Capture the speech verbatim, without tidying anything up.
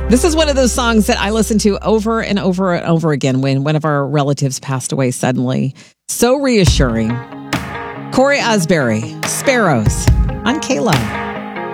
This is one of those songs that I listen to over and over and over again when one of our relatives passed away suddenly. So reassuring. Corey Asbury, Sparrows on K L O V.